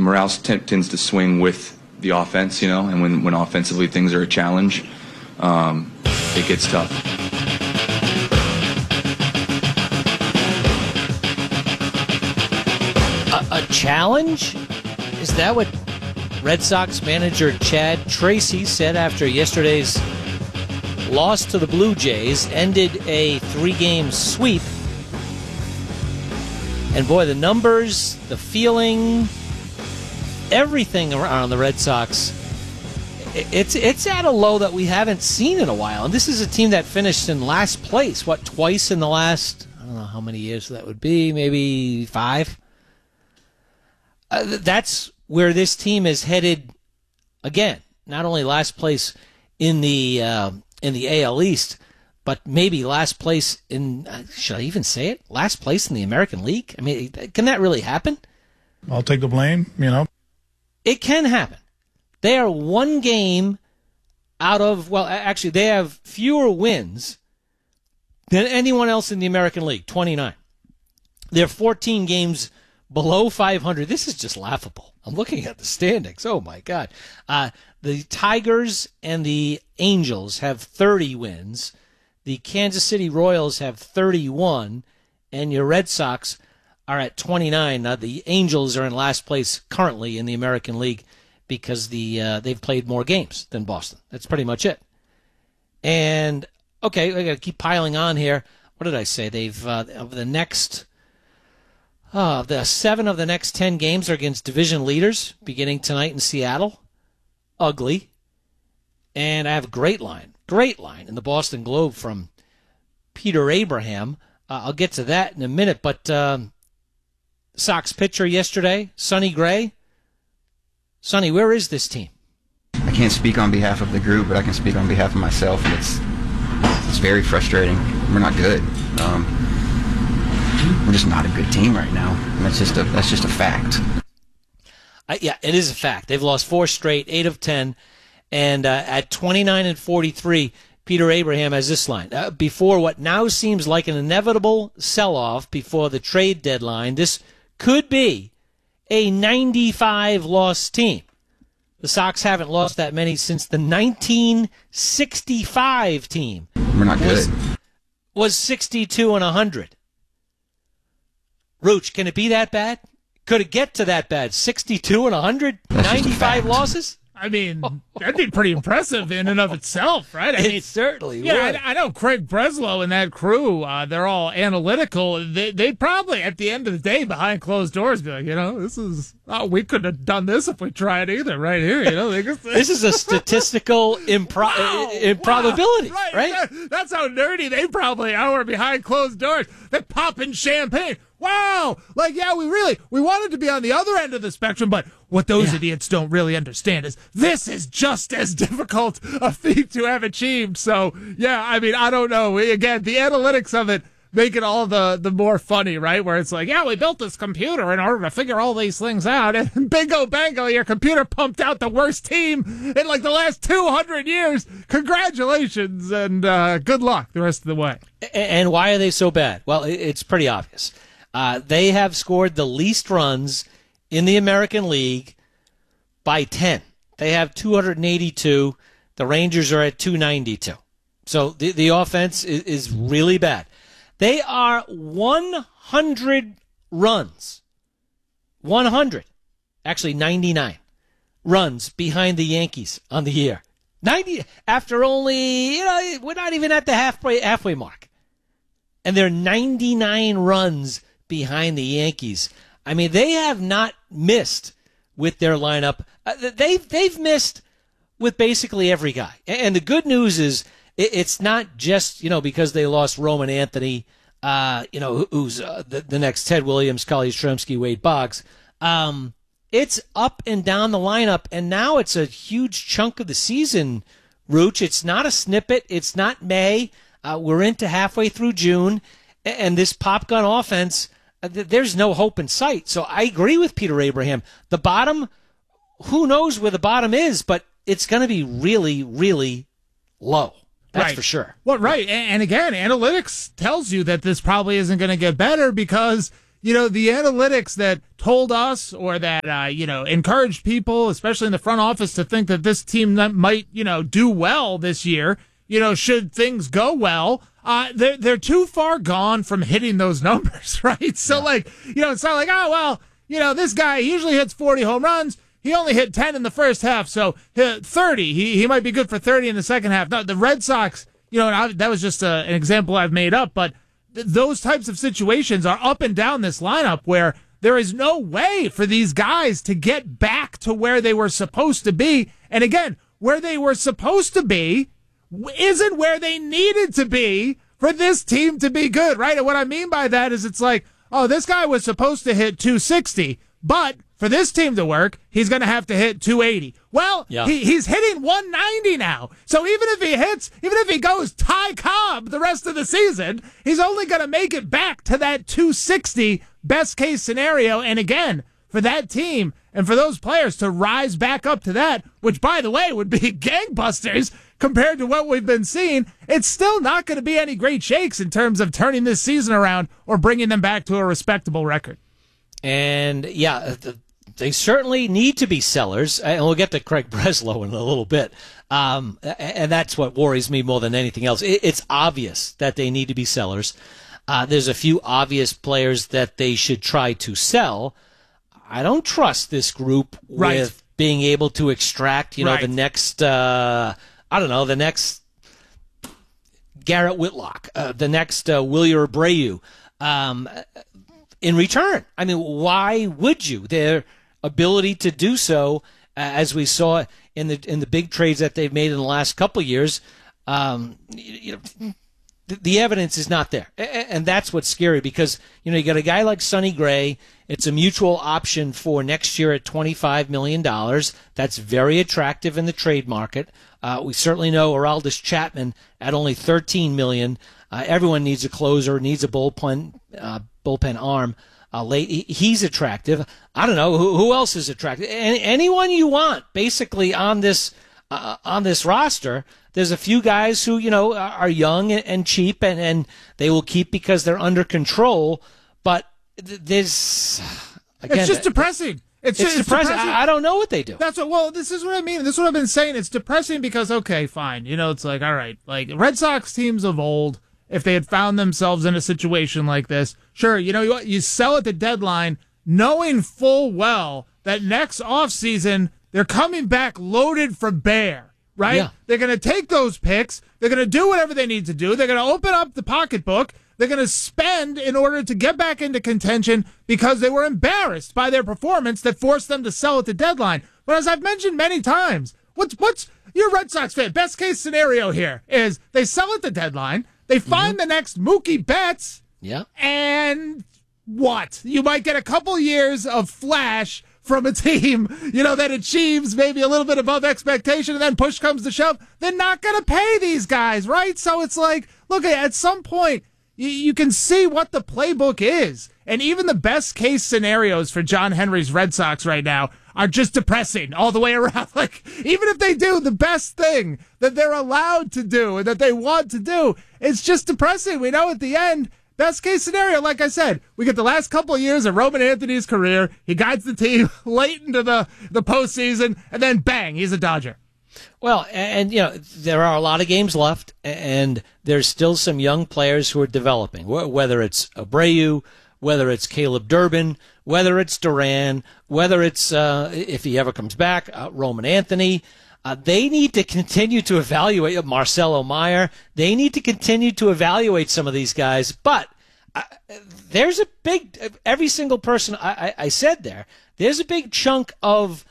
morale tends to swing with the offense, and when offensively things are a challenge, it gets tough. A challenge? Is that what Red Sox manager Chad Tracy said after yesterday's loss to the Blue Jays, ended a 3-game sweep? And boy, the numbers, the feeling, everything around the Red Sox, it's at a low that we haven't seen in a while. And this is a team that finished in last place, twice in the last, I don't know how many years that would be, maybe 5? That's where this team is headed again. Not only last place in the AL East, but maybe last place in, should I even say it? Last place in the American League? I mean, can that really happen? I'll take the blame, It can happen. They are 1 game out of, well, actually, they have fewer wins than anyone else in the American League, 29. They're 14 games below 500. This is just laughable. I'm looking at the standings. Oh, my God. The Tigers and the Angels have 30 wins. The Kansas City Royals have 31. And your Red Sox are at 29. Now, the Angels are in last place currently in the American League because they've played more games than Boston. That's pretty much it. And, okay, I got to keep piling on here. What did I say? They've, over the next... the 7 of the next 10 games are against division leaders, beginning tonight in Seattle. Ugly. And I have a great line in the Boston Globe from Peter Abraham. I'll get to that in a minute, but Sox pitcher yesterday, Sonny Gray. Sonny, where is this team? I can't speak on behalf of the group, but I can speak on behalf of myself. It's very frustrating. We're not good. We're just not a good team right now. And that's just a fact. Yeah, it is a fact. They've lost 4 straight, 8 of 10, and at 29 and 43, Peter Abraham has this line. Before what now seems like an inevitable sell-off before the trade deadline, this could be a 95-loss team. The Sox haven't lost that many since the 1965 team. We're not good. Was 62 and 100. Rooch, can it be that bad? Could it get to that bad? 62 and 100? 95 losses? I mean, that'd be pretty impressive in and of itself, right? I mean, it certainly would. would. I know Craig Breslow and that crew, they're all analytical. They'd probably, at the end of the day, behind closed doors, be like, this is, we couldn't have done this if we tried either, right here. This is a statistical improbability, right? That's how nerdy they probably are behind closed doors. They're popping champagne. Wow! We wanted to be on the other end of the spectrum, but what those idiots don't really understand is this is just as difficult a feat to have achieved. So, I mean, I don't know. Again, the analytics of it make it all the more funny, right? Where it's like, we built this computer in order to figure all these things out, and bingo bango, your computer pumped out the worst team in like the last 200 years. Congratulations, and good luck the rest of the way. And why are they so bad? Well, it's pretty obvious. They have scored the least runs in the American League by 10. They have 282. The Rangers are at 292. So the offense is really bad. They are 100 runs. 100. Actually, 99 runs behind the Yankees on the year. 90 after only, we're not even at the halfway mark. And they're 99 runs behind the Yankees. I mean, they have not missed with their lineup. They've missed with basically every guy. And the good news is it's not just, because they lost Roman Anthony, who's the next Ted Williams, Kali Yastrzemski, Wade Boggs. It's up and down the lineup, and now it's a huge chunk of the season, Rooch. It's not a snippet. It's not May. We're into halfway through June, and this pop gun offense, there's no hope in sight. So I agree with Peter Abraham. The bottom, who knows where the bottom is, but it's going to be really, really low. That's for sure. Well, right. And again, analytics tells you that this probably isn't going to get better because the analytics that told us or that, encouraged people, especially in the front office, to think that this team might, do well this year, should things go well, they're too far gone from hitting those numbers, right? So, it's not like, oh, well, this guy usually hits 40 home runs. He only hit 10 in the first half, so 30. He might be good for 30 in the second half. No, the Red Sox, that was just an example I've made up, but those types of situations are up and down this lineup where there is no way for these guys to get back to where they were supposed to be. And again, where they were supposed to be isn't where they needed to be for this team to be good, right? And what I mean by that is it's like, oh, this guy was supposed to hit 260, but for this team to work, he's going to have to hit 280. Well, yeah. He's hitting 190 now. So even if he goes Ty Cobb the rest of the season, he's only going to make it back to that 260 best case scenario. And again, for that team and for those players to rise back up to that, which by the way would be gangbusters compared to what we've been seeing, it's still not going to be any great shakes in terms of turning this season around or bringing them back to a respectable record. And yeah, they certainly need to be sellers, and we'll get to Craig Breslow in a little bit. And that's what worries me more than anything else. It's obvious that they need to be sellers. There's a few obvious players that they should try to sell. I don't trust this group with being able to extract, the next, the next Garrett Whitlock, the next Wilyer Abreu. In return, I mean, why would you? Their ability to do so, as we saw in the big trades that they've made in the last couple of years, the evidence is not there, and that's what's scary because you got a guy like Sonny Gray. It's a mutual option for next year at $25 million. That's very attractive in the trade market. We certainly know Aroldis Chapman at only $13 million. Everyone needs a closer, needs a bullpen arm late. He's attractive. I don't know who else is attractive. Anyone you want, basically on this roster. There's a few guys who are young and cheap, and they will keep because they're under control. But there's again, it's just depressing. It's depressing. I don't know what they do. This is what I mean. This is what I've been saying. It's depressing because, okay, fine. It's like, all right, like Red Sox teams of old, if they had found themselves in a situation like this, sure, you sell at the deadline knowing full well that next offseason they're coming back loaded for bear, right? Yeah. They're going to take those picks. They're going to do whatever they need to do. They're going to open up the pocketbook. They're going to spend in order to get back into contention because they were embarrassed by their performance that forced them to sell at the deadline. But as I've mentioned many times, what's your Red Sox fan? Best case scenario here is they sell at the deadline. They find the next Mookie Betts. Yeah. And what? You might get a couple years of flash from a team, that achieves maybe a little bit above expectation, and then push comes to shove. They're not going to pay these guys, right? So it's like, look, at some point, you can see what the playbook is. And even the best case scenarios for John Henry's Red Sox right now are just depressing all the way around. Like, even if they do the best thing that they're allowed to do and that they want to do, it's just depressing. We know at the end, best case scenario, like I said, we get the last couple of years of Roman Anthony's career. He guides the team late into the postseason, and then bang, he's a Dodger. Well, and there are a lot of games left, and there's still some young players who are developing, whether it's Abreu, whether it's Caleb Durbin, whether it's Duran, whether it's, if he ever comes back, Roman Anthony. They need to continue to evaluate Marcelo Meyer. They need to continue to evaluate some of these guys. But there's a big, every single person I said there's a big chunk of,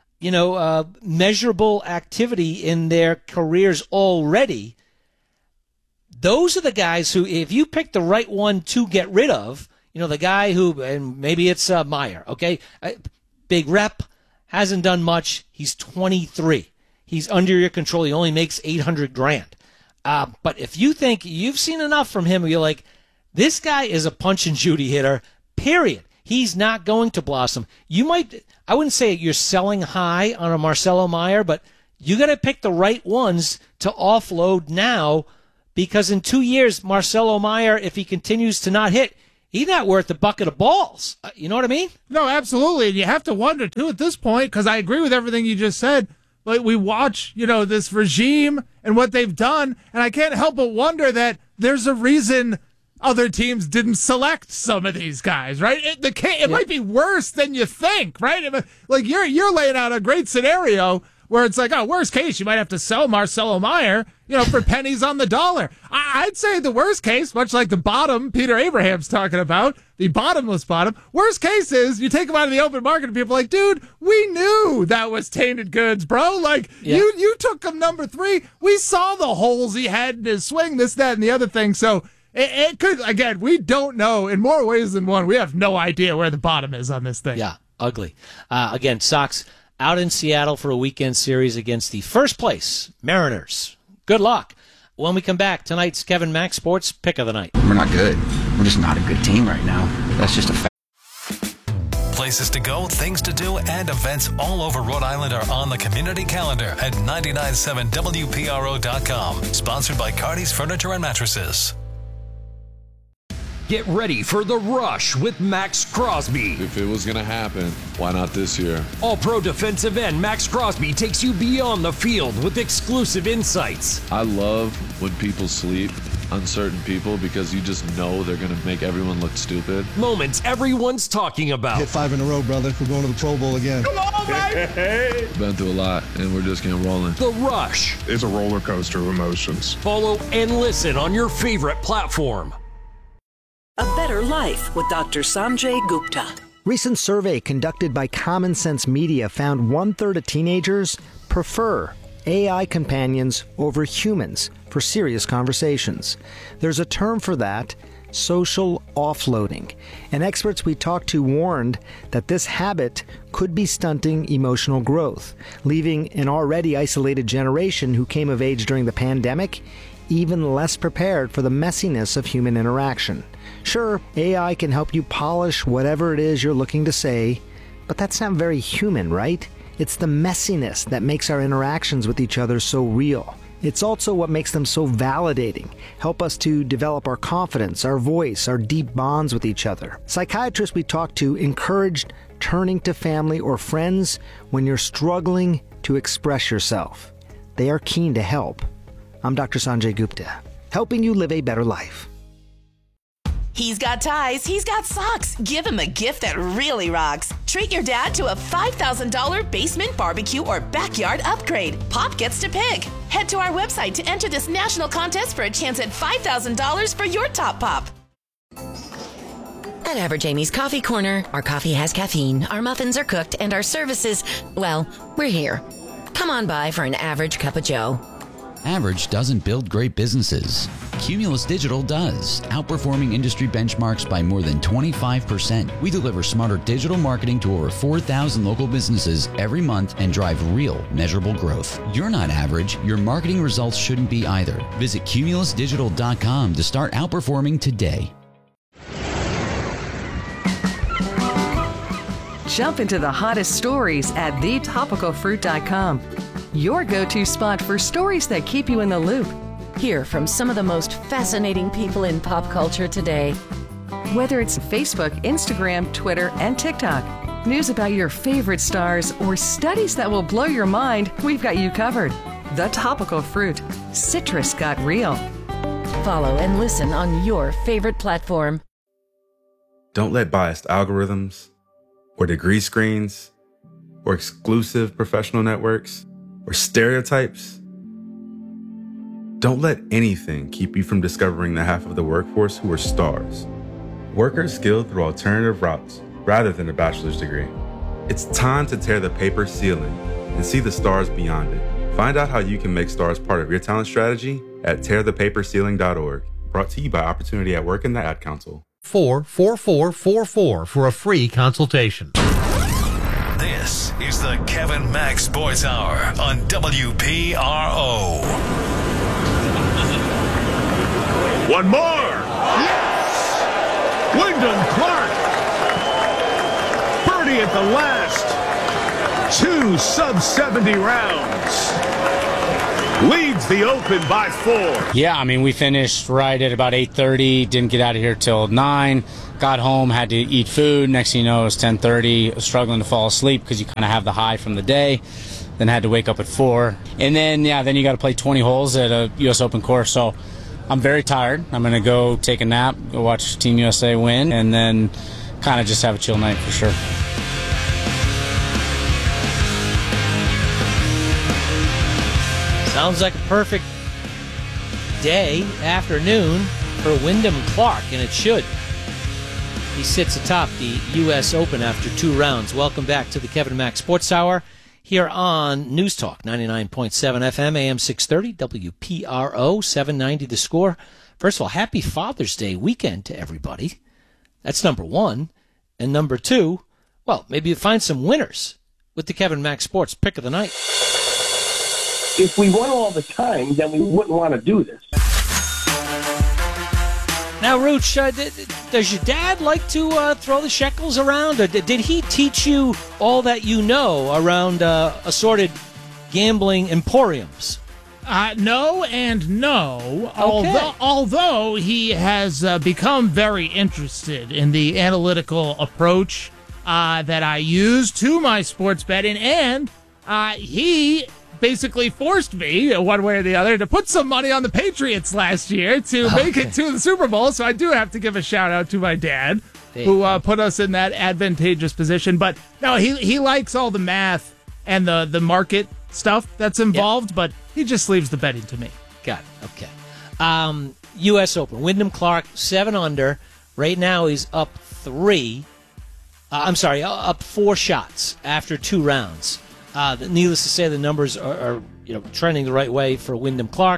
measurable activity in their careers already. Those are the guys who, if you pick the right one to get rid of, the guy who, and maybe it's Meyer, okay? Big rep, hasn't done much. He's 23. He's under your control. He only makes $800,000. But if you think you've seen enough from him, you're like, this guy is a punch and Judy hitter, period. He's not going to blossom. I wouldn't say you're selling high on a Marcelo Meyer, but you got to pick the right ones to offload now, because in 2 years, Marcelo Meyer, if he continues to not hit, he's not worth a bucket of balls. You know what I mean? No, absolutely. And you have to wonder, too, at this point, because I agree with everything you just said. Like, we watch, this regime and what they've done, and I can't help but wonder that there's a reason other teams didn't select some of these guys, right? It might be worse than you think, right? Like, you're laying out a great scenario where it's like, worst case, you might have to sell Marcelo Meyer, for pennies on the dollar. I'd say the worst case, much like the bottom Peter Abraham's talking about, the bottomless bottom, worst case is you take him out of the open market and people are like, dude, we knew that was tainted goods, bro. Like, you took him number 3. We saw the holes he had in his swing, this, that, and the other thing. So it could, again, we don't know in more ways than one. We have no idea where the bottom is on this thing. Yeah, ugly. Again, Sox out in Seattle for a weekend series against the first place Mariners. Good luck. When we come back, tonight's Kevin Mack Sports Pick of the Night. We're not good. We're just not a good team right now. That's just a fact. Places to go, things to do, and events all over Rhode Island are on the community calendar at 997WPRO.com. Sponsored by Cardi's Furniture and Mattresses. Get ready for The Rush with Max Crosby. If it was going to happen, why not this year? All-pro defensive end Max Crosby takes you beyond the field with exclusive insights. I love when people sleep on certain people because you just know they're going to make everyone look stupid. Moments everyone's talking about. Hit 5 in a row, brother. We're going to the Pro Bowl again. Come on, baby! Been through a lot, and we're just getting rolling. The Rush. It's a roller coaster of emotions. Follow and listen on your favorite platform. A Better Life with Dr. Sanjay Gupta. Recent survey conducted by Common Sense Media found 1/3 of teenagers prefer AI companions over humans for serious conversations. There's a term for that, social offloading. And experts we talked to warned that this habit could be stunting emotional growth, leaving an already isolated generation who came of age during the pandemic even less prepared for the messiness of human interaction. Sure, AI can help you polish whatever it is you're looking to say, but that's not very human, right? It's the messiness that makes our interactions with each other so real. It's also what makes them so validating, help us to develop our confidence, our voice, our deep bonds with each other. Psychiatrists we talked to encouraged turning to family or friends when you're struggling to express yourself. They are keen to help. I'm Dr. Sanjay Gupta, helping you live a better life. He's got ties, he's got socks. Give him a gift that really rocks. Treat your dad to a $5,000 basement barbecue or backyard upgrade. Pop gets to pick. Head to our website to enter this national contest for a chance at $5,000 for your top pop. At Average Amy's Coffee Corner, our coffee has caffeine, our muffins are cooked, and our services, well, we're here. Come on by for an average cup of joe. Average doesn't build great businesses. Cumulus Digital does, outperforming industry benchmarks by more than 25%. We deliver smarter digital marketing to over 4,000 local businesses every month and drive real, measurable growth. You're not average. Your marketing results shouldn't be either. Visit cumulusdigital.com to start outperforming today. Jump into the hottest stories at thetopicalfruit.com. Your go-to spot for stories that keep you in the loop. Hear from some of the most fascinating people in pop culture today. Whether it's Facebook, Instagram, Twitter, and TikTok, news about your favorite stars, or studies that will blow your mind, we've got you covered. The Topical Fruit. Citrus got real. Follow and listen on your favorite platform. Don't let biased algorithms, or degree screens, or exclusive professional networks, or stereotypes. Don't let anything keep you from discovering the half of the workforce who are stars. Workers skilled through alternative routes rather than a bachelor's degree. It's time to tear the paper ceiling and see the stars beyond it. Find out how you can make stars part of your talent strategy at tearthepaperceiling.org. Brought to you by Opportunity at Work and the Ad Council. 44444 for a free consultation. This is the Kevin Mack Sports Hour on WPRO. One more! Yes! Wyndham Clark! Birdie at the last. 2 sub-70 rounds. leads the Open by 4. Yeah, I mean, we finished right at about 8:30, didn't get out of here till 9, got home, had to eat food. Next thing you know, it was 10:30, struggling to fall asleep because you kind of have the high from the day. Then had to wake up at 4. And then, then you got to play 20 holes at a U.S. Open course. So I'm very tired. I'm going to go take a nap, go watch Team USA win, and then kind of just have a chill night for sure. Sounds like a perfect afternoon for Wyndham Clark, and it should. He sits atop the U.S. Open after 2 rounds. Welcome back to the Kevin Mack Sports Hour here on News Talk 99.7 FM, AM 630, WPRO, 790 The Score. First of all, happy Father's Day weekend to everybody. That's number 1. And number 2, well, maybe you find some winners with the Kevin Mack Sports Pick of the Night. If we won all the time, then we wouldn't want to do this. Now, Rooch, does your dad like to throw the shekels around? Or did he teach you all that you know around assorted gambling emporiums? No and no. Okay. Although he has become very interested in the analytical approach that I use to my sports betting, and he basically forced me, one way or the other, to put some money on the Patriots last year to make it to the Super Bowl. So I do have to give a shout out to my dad, who put us in that advantageous position. But no, he likes all the math and the market stuff that's involved, but he just leaves the betting to me. Got it. Okay. U.S. Open. Wyndham Clark, 7 under. Right now he's up 4 shots after 2 rounds. Needless to say, the numbers are trending the right way for Wyndham Clark.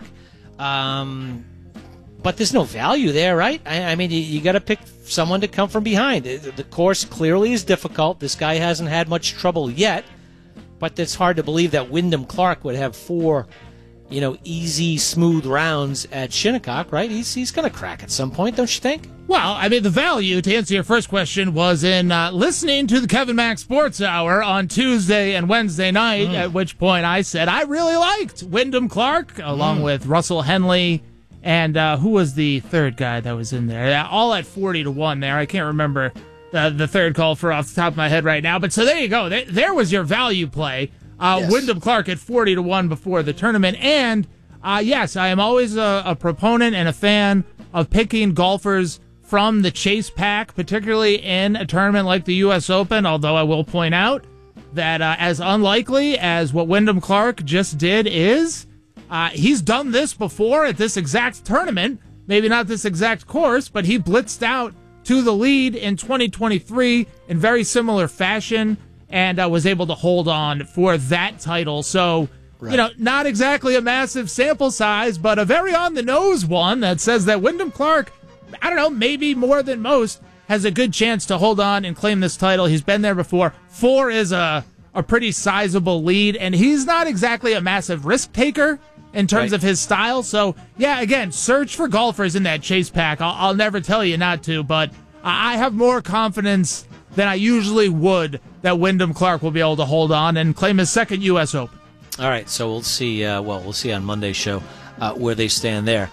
But there's no value there, right? I mean, you got to pick someone to come from behind. The course clearly is difficult. This guy hasn't had much trouble yet, but it's hard to believe that Wyndham Clark would have 4, easy, smooth rounds at Shinnecock, right? He's going to crack at some point, don't you think? Well, I mean, the value, to answer your first question, was in listening to the Kevin Mack Sports Hour on Tuesday and Wednesday night, at which point I said I really liked Wyndham Clark, along with Russell Henley, and who was the third guy that was in there? All at 40-1 there. I can't remember the third golfer off the top of my head right now. But so there you go. There was your value play. Yes. Wyndham Clark at 40-1 before the tournament. And, yes, I am always a proponent and a fan of picking golfers from the chase pack, particularly in a tournament like the U.S. Open, although I will point out that as unlikely as what Wyndham Clark just did is, he's done this before at this exact tournament, maybe not this exact course, but he blitzed out to the lead in 2023 in very similar fashion and was able to hold on for that title. So, not exactly a massive sample size, but a very on-the-nose one that says that Wyndham Clark, I don't know, maybe more than most, has a good chance to hold on and claim this title. He's been there before. 4 is a pretty sizable lead, and he's not exactly a massive risk taker in terms of his style. So, yeah, again, search for golfers in that chase pack. I'll never tell you not to, but I have more confidence than I usually would that Wyndham Clark will be able to hold on and claim his second U.S. Open. All right, so we'll see. We'll see on Monday's show where they stand there.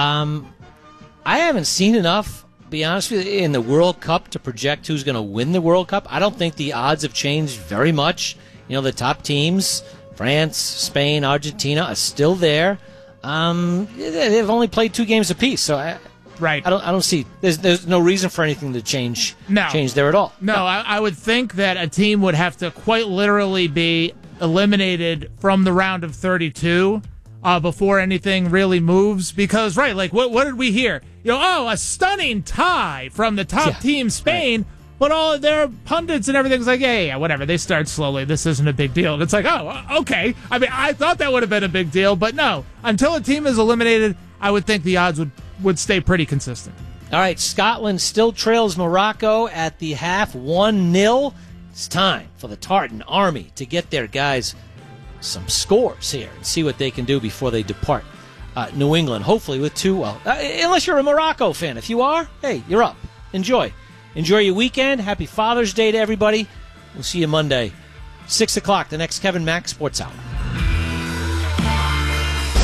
I haven't seen enough, to be honest with you, in the World Cup to project who's going to win the World Cup. I don't think the odds have changed very much. The top teams, France, Spain, Argentina, are still there. They've only played 2 games apiece, so I don't see. There's no reason for anything to change there at all. No, I would think that a team would have to quite literally be eliminated from the round of 32 before anything really moves. Because, what did we hear? A stunning tie from the top team, Spain, but all of their pundits and everything's like, yeah, whatever. They start slowly. This isn't a big deal. And it's like, oh, okay. I mean, I thought that would have been a big deal, but no. Until a team is eliminated, I would think the odds would stay pretty consistent. All right, Scotland still trails Morocco at the half, 1-0. It's time for the Tartan Army to get their guys some scores here and see what they can do before they depart New England, hopefully with 2. Unless you're a Morocco fan. If you are, hey, you're up. Enjoy your weekend. Happy Father's Day to everybody. We'll see you Monday, 6 o'clock, the next Kevin Mack Sports Hour.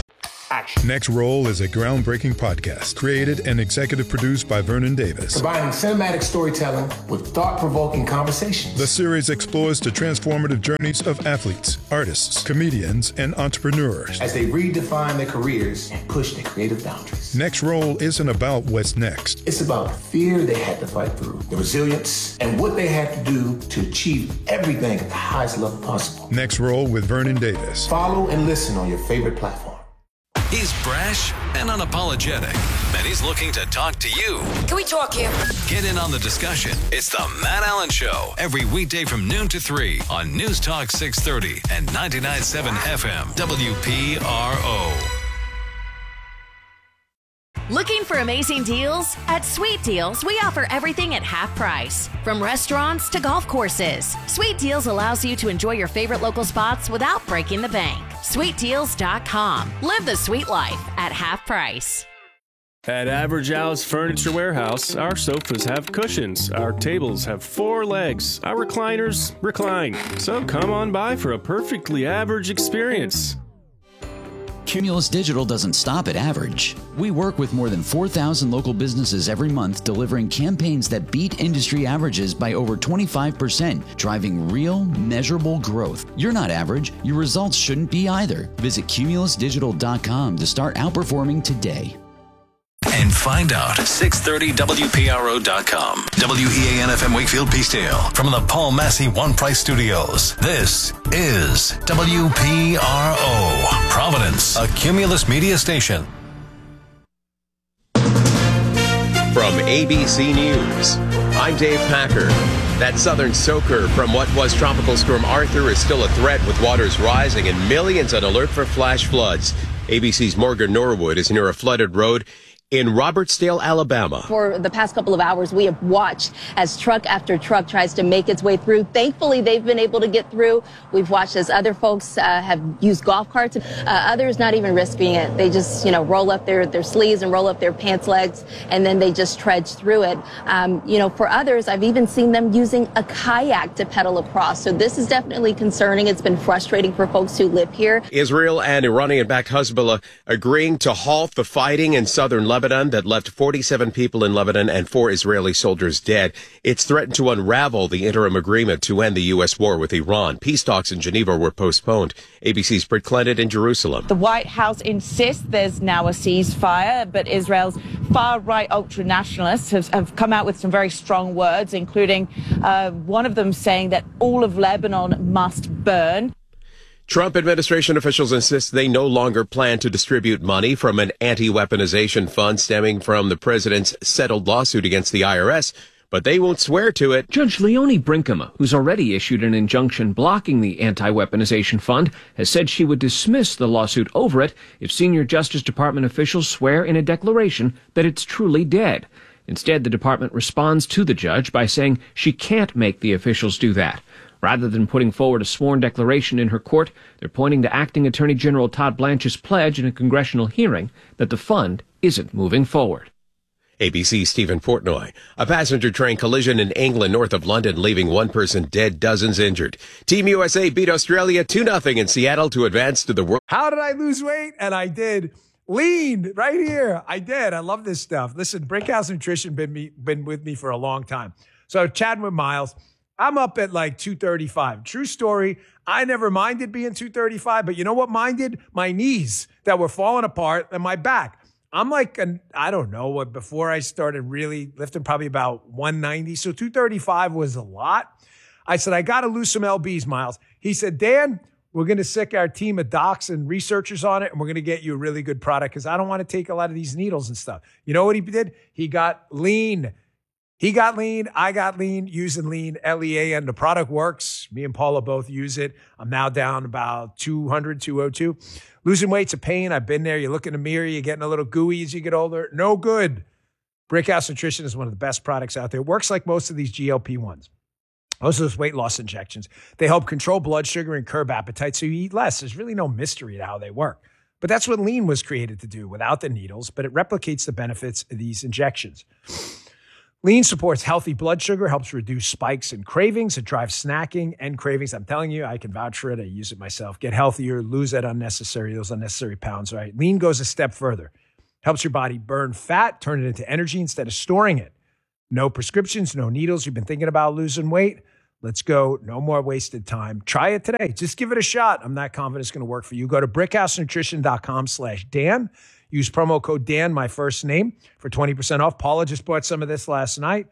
Splash. Next Roll is a groundbreaking podcast created and executive produced by Vernon Davis. Combining cinematic storytelling with thought-provoking conversations. The series explores the transformative journeys of athletes, artists, comedians, and entrepreneurs as they redefine their careers and push their creative boundaries. Next Roll isn't about what's next. It's about the fear they had to fight through, the resilience, and what they had to do to achieve everything at the highest level possible. Next Roll with Vernon Davis. Follow and listen on your favorite platform. He's brash and unapologetic, and he's looking to talk to you. Can we talk here? Get in on the discussion. It's the Matt Allen Show, every weekday from noon to 3 on News Talk 630 and 99.7 FM WPRO. Looking for amazing deals? At Sweet Deals, we offer everything at half price. From restaurants to golf courses, Sweet Deals allows you to enjoy your favorite local spots without breaking the bank. SweetDeals.com. Live the sweet life at half price. At Average House Furniture Warehouse, our sofas have cushions, our tables have 4 legs, our recliners recline. So come on by for a perfectly average experience. Cumulus Digital doesn't stop at average. We work with more than 4,000 local businesses every month, delivering campaigns that beat industry averages by over 25%, driving real, measurable growth. You're not average. Your results shouldn't be either. Visit cumulusdigital.com to start outperforming today. And find out. 630WPRO.com. WEAN-FM Wakefield Peacedale. From the Paul Massey One Price Studios. This is WPRO. Providence, a Cumulus media station. From ABC News, I'm Dave Packer. That southern soaker from what was Tropical Storm Arthur is still a threat, with waters rising and millions on alert for flash floods. ABC's Morgan Norwood is near a flooded road in Robertsdale, Alabama. For the past couple of hours, we have watched as truck after truck tries to make its way through. Thankfully, they've been able to get through. We've watched as other folks have used golf carts. Others not even risking it. They just, roll up their sleeves and roll up their pants legs, and then they just trudge through it. For others, I've even seen them using a kayak to pedal across. So this is definitely concerning. It's been frustrating for folks who live here. Israel and Iranian-backed Hezbollah agreeing to halt the fighting in southern Lebanon that left 47 people in Lebanon and 4 Israeli soldiers dead. It's threatened to unravel the interim agreement to end the U.S. war with Iran. Peace talks in Geneva were postponed. ABC's Britt Clennon in Jerusalem. The White House insists there's now a ceasefire, but Israel's far-right ultra-nationalists have come out with some very strong words, including one of them saying that all of Lebanon must burn. Trump administration officials insist they no longer plan to distribute money from an anti-weaponization fund stemming from the president's settled lawsuit against the IRS, but they won't swear to it. Judge Leonie Brinkema, who's already issued an injunction blocking the anti-weaponization fund, has said she would dismiss the lawsuit over it if senior Justice Department officials swear in a declaration that it's truly dead. Instead, the department responds to the judge by saying she can't make the officials do that. Rather than putting forward a sworn declaration in her court, they're pointing to Acting Attorney General Todd Blanche's pledge in a congressional hearing that the fund isn't moving forward. ABC's Stephen Portnoy. A passenger train collision in England north of London, leaving 1 person dead, dozens injured. Team USA beat Australia 2-0 in Seattle to advance to the World. How did I lose weight? And I did. Lean right here. I did. I love this stuff. Listen, Brinkhouse Nutrition been with me for a long time. So chatting with Miles. I'm up at like 235. True story. I never minded being 235, but you know what minded? My knees that were falling apart and my back. I'm like, I don't know what, before I started really lifting, probably about 190. So 235 was a lot. I said, I got to lose some LBs, Miles. He said, Dan, we're going to sick our team of docs and researchers on it, and we're going to get you a really good product because I don't want to take a lot of these needles and stuff. You know what he did? He got lean. He got lean. I got lean, using lean, LEAN. The product works. Me and Paula both use it. I'm now down about 200, 202. Losing weight's a pain. I've been there. You look in the mirror, you're getting a little gooey as you get older. No good. Brickhouse Nutrition is one of the best products out there. It works like most of these GLP-1s. Most of those weight loss injections. They help control blood sugar and curb appetite, so you eat less. There's really no mystery to how they work. But that's what lean was created to do, without the needles, but it replicates the benefits of these injections. Lean supports healthy blood sugar, helps reduce spikes and cravings. It drives snacking and cravings. I'm telling you, I can vouch for it. I use it myself. Get healthier, lose those unnecessary pounds, right? Lean goes a step further. Helps your body burn fat, turn it into energy instead of storing it. No prescriptions, no needles. You've been thinking about losing weight? Let's go. No more wasted time. Try it today. Just give it a shot. I'm not confident it's going to work for you. Go to brickhousenutrition.com/Dan. Use promo code Dan, my first name, for 20% off. Paula just bought some of this last night.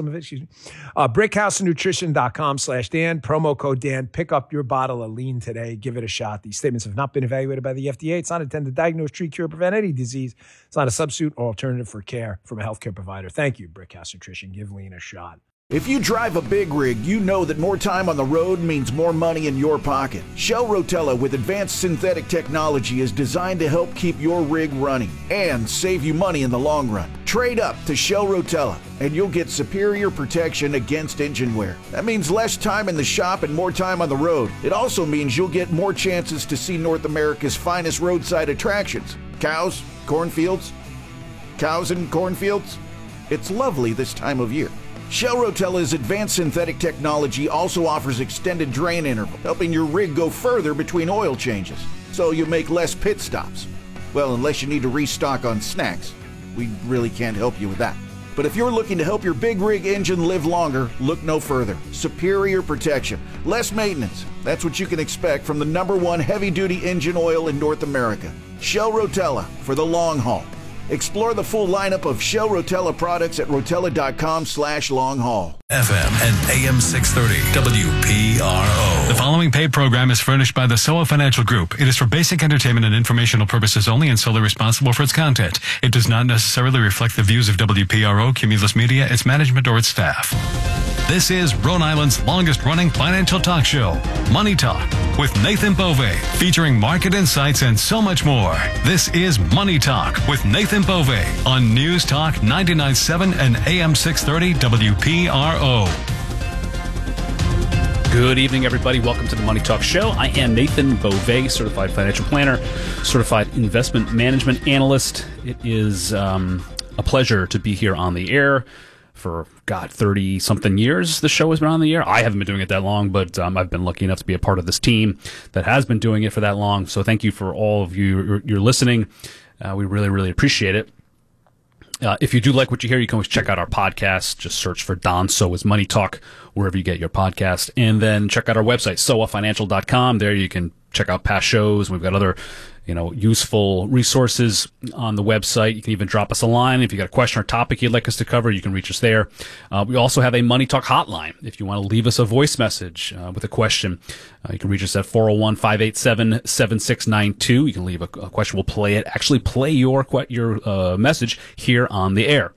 brickhousenutrition.com/Dan. Promo code Dan. Pick up your bottle of Lean today. Give it a shot. These statements have not been evaluated by the FDA. It's not intended to diagnose, treat, cure, or prevent any disease. It's not a substitute or alternative for care from a healthcare provider. Thank you, Brickhouse Nutrition. Give Lean a shot. If you drive a big rig, you know that more time on the road means more money in your pocket. Shell Rotella with advanced synthetic technology is designed to help keep your rig running and save you money in the long run. Trade up to Shell Rotella and you'll get superior protection against engine wear. That means less time in the shop and more time on the road. It also means you'll get more chances to see North America's finest roadside attractions. Cows, cornfields, cows and cornfields. It's lovely this time of year. Shell Rotella's advanced synthetic technology also offers extended drain interval, helping your rig go further between oil changes, so you make less pit stops. Well, unless you need to restock on snacks. We really can't help you with that. But if you're looking to help your big rig engine live longer, look no further. Superior protection, less maintenance. That's what you can expect from the #1 heavy-duty engine oil in North America. Shell Rotella for the long haul. Explore the full lineup of Shell Rotella products at rotella.com/long-haul. FM and AM 630 WPRO. The following paid program is furnished by the SOA Financial Group. It is for basic entertainment and informational purposes only and solely responsible for its content. It does not necessarily reflect the views of WPRO, Cumulus Media, its management, or its staff. This is Rhode Island's longest-running financial talk show, Money Talk, with Nathan Bove, featuring market insights and so much more. This is Money Talk with Nathan Bove on News Talk 99.7 and AM 630 WPRO. Good evening, everybody. Welcome to the Money Talk Show. I am Nathan Bove, certified financial planner, certified investment management analyst. It is a pleasure to be here on the air. For, 30-something years the show has been on the air. I haven't been doing it that long, but I've been lucky enough to be a part of this team that has been doing it for that long. So thank you for all of you. You're listening. We really, really appreciate it. If you do like what you hear, you can always check out our podcast. Just search for Don Soa's Money Talk wherever you get your podcast. And then check out our website, soafinancial.com. There you can check out past shows. We've got other useful resources on the website. You can even drop us a line. If you got a question or topic you'd like us to cover, you can reach us there. We also have a Money Talk hotline. If you want to leave us a voice message with a question, you can reach us at 401-587-7692. You can leave a question. We'll play it. Actually play your message here on the air.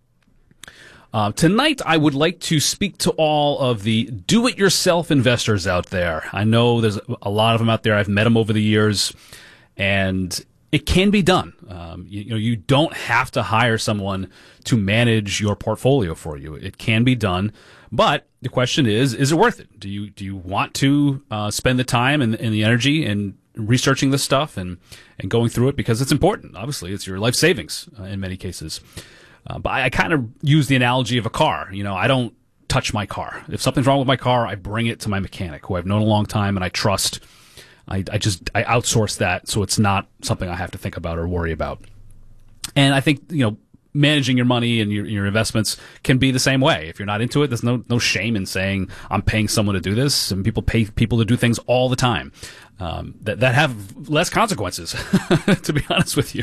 Tonight, I would like to speak to all of the do-it-yourself investors out there. I know there's a lot of them out there. I've met them over the years. And it can be done. You don't have to hire someone to manage your portfolio for you. It can be done, but the question is it worth it? Do you want to spend the time and the energy in researching this stuff and going through it, because it's important? Obviously, it's your life savings in many cases. But I kind of use the analogy of a car. I don't touch my car. If something's wrong with my car, I bring it to my mechanic, who I've known a long time and I trust. I outsource that, so it's not something I have to think about or worry about. And I think, managing your money and your investments can be the same way. If you're not into it, there's no shame in saying I'm paying someone to do this. And people pay people to do things all the time that have less consequences. To be honest with you,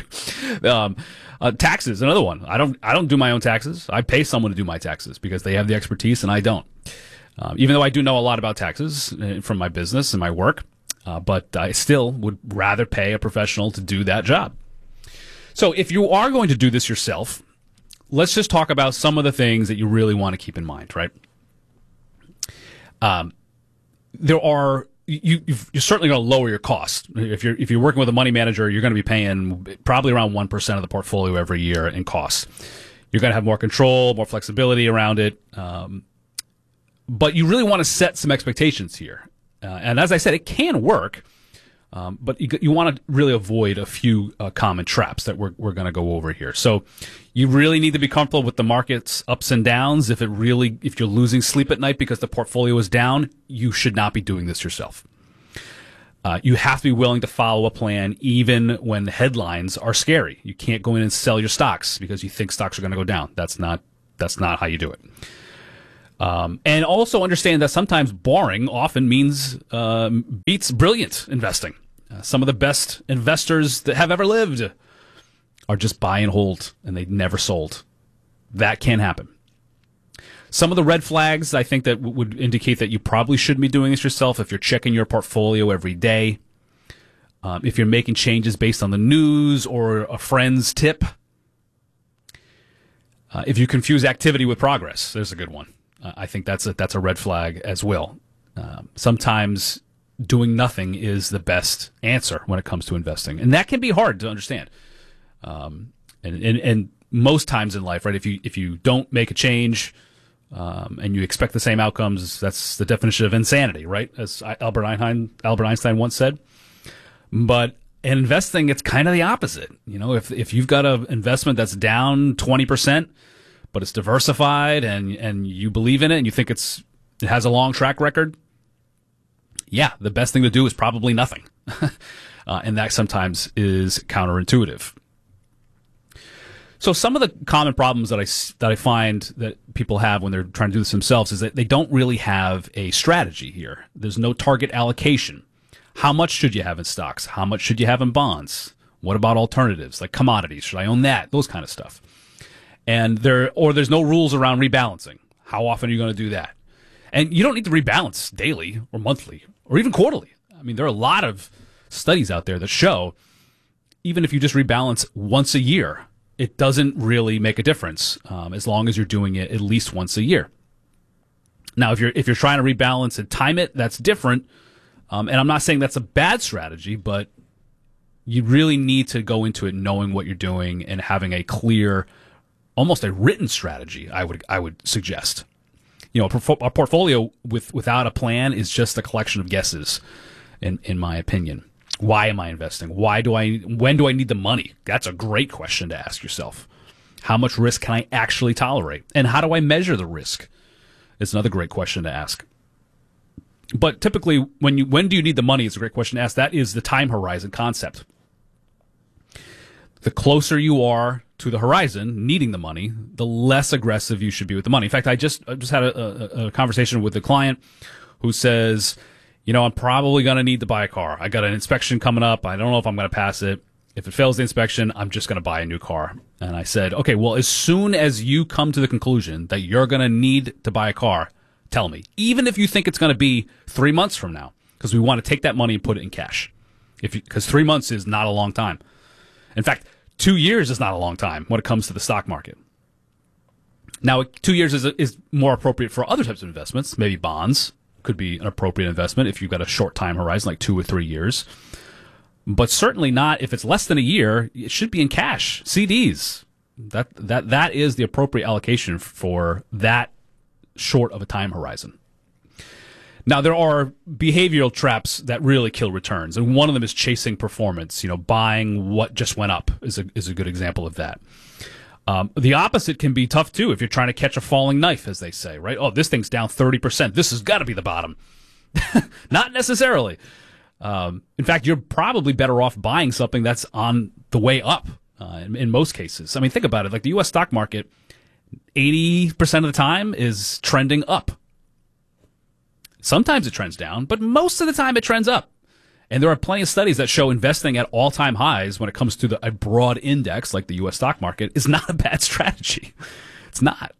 taxes, another one. I don't do my own taxes. I pay someone to do my taxes because they have the expertise and I don't. Even though I do know a lot about taxes from my business and my work. But I still would rather pay a professional to do that job. So if you are going to do this yourself, let's just talk about some of the things that you really want to keep in mind, right? You're certainly going to lower your costs. If you're working with a money manager, you're going to be paying probably around 1% of the portfolio every year in costs. You're going to have more control, more flexibility around it. But you really want to set some expectations here. And as I said, it can work. But you want to really avoid a few common traps that we're going to go over here. So you really need to be comfortable with the market's ups and downs. If you're losing sleep at night because the portfolio is down, you should not be doing this yourself. You have to be willing to follow a plan even when the headlines are scary. You can't go in and sell your stocks because you think stocks are going to go down. That's not how you do it. And also understand that sometimes boring often means beats brilliant investing. Some of the best investors that have ever lived are just buy and hold, and they never sold. That can happen. Some of the red flags I think that would indicate that you probably shouldn't be doing this yourself if you're checking your portfolio every day, if you're making changes based on the news or a friend's tip, if you confuse activity with progress. There's a good one. I think that's a red flag as well. Sometimes doing nothing is the best answer when it comes to investing, and that can be hard to understand. And most times in life, right? If you don't make a change and you expect the same outcomes, that's the definition of insanity, right? As Albert Einstein once said. But in investing, it's kind of the opposite. You know, if you've got an investment that's down 20%, but it's diversified and you believe in it and you think it has a long track record, yeah, the best thing to do is probably nothing. And that sometimes is counterintuitive. So some of the common problems that I find that people have when they're trying to do this themselves is that they don't really have a strategy here. There's no target allocation. How much should you have in stocks? How much should you have in bonds? What about alternatives like commodities? Should I own that? Those kind of stuff. And there's no rules around rebalancing. How often are you going to do that? And you don't need to rebalance daily or monthly or even quarterly. I mean, there are a lot of studies out there that show even if you just rebalance once a year, it doesn't really make a difference as long as you're doing it at least once a year. Now, if you're trying to rebalance and time it, that's different. And I'm not saying that's a bad strategy, but you really need to go into it knowing what you're doing and having a clear, almost a written strategy. I would suggest. You know, a portfolio without a plan is just a collection of guesses, in my opinion. Why am I investing? When do I need the money? That's a great question to ask yourself. How much risk can I actually tolerate? And how do I measure the risk? It's another great question to ask. But typically, when do you need the money is a great question to ask. That is the time horizon concept. The closer you are to the horizon, needing the money, the less aggressive you should be with the money. In fact, I just had a conversation with a client who says, you know, I'm probably going to need to buy a car. I got an inspection coming up. I don't know if I'm going to pass it. If it fails the inspection, I'm just going to buy a new car. And I said, okay, well, as soon as you come to the conclusion that you're going to need to buy a car, tell me. Even if you think it's going to be 3 months from now, because we want to take that money and put it in cash. Because 3 months is not a long time. In fact, 2 years is not a long time when it comes to the stock market. Now, 2 years is more appropriate for other types of investments. Maybe bonds could be an appropriate investment if you've got a short time horizon, like 2 or 3 years. But certainly not if it's less than a year. It should be in cash, CDs. That is the appropriate allocation for that short of a time horizon. Now, there are behavioral traps that really kill returns, and one of them is chasing performance. You know, buying what just went up is a good example of that. The opposite can be tough, too, if you're trying to catch a falling knife, as they say, right? Oh, this thing's down 30%. This has got to be the bottom. Not necessarily. In fact, you're probably better off buying something that's on the way up in most cases. I mean, think about it. Like the U.S. stock market, 80% of the time is trending up. Sometimes it trends down, but most of the time it trends up. And there are plenty of studies that show investing at all-time highs when it comes to a broad index like the U.S. stock market is not a bad strategy. It's not.